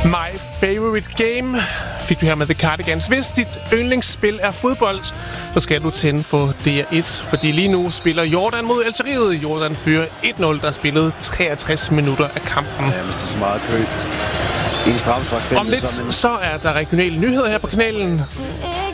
My favorite game fik du her med The Cardigans. Hvis dit yndlingsspil er fodbold, så skal du tænde for DR1, fordi lige nu spiller Jordan mod Algeriet. Jordan fører 1-0, der spillet 63 minutter af kampen. Ja, hvis det er så meget kø. En straffespark. Om lidt så er der regionale nyheder her på kanalen.